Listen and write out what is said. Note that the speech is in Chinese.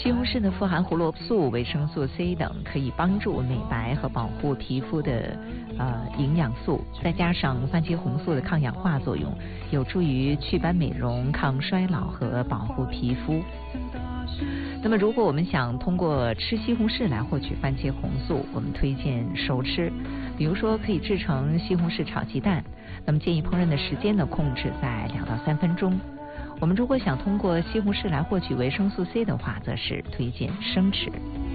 西红柿呢富含胡萝卜素、维生素 C 等，可以帮助美白和保护皮肤的营养素，再加上番茄红素的抗氧化作用，有助于祛斑美容、抗衰老和保护皮肤。那么如果我们想通过吃西红柿来获取番茄红素，我们推荐熟吃，比如说可以制成西红柿炒鸡蛋，那么建议烹饪的时间呢控制在2到3分钟。我们如果想通过西红柿来获取维生素 C 的话，则是推荐生吃。